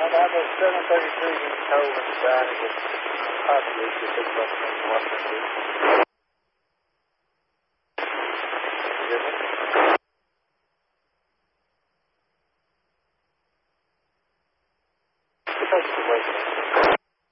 about the 733 getting towed in the side and get possibly just picked up from Washington. Hear me? Take the way.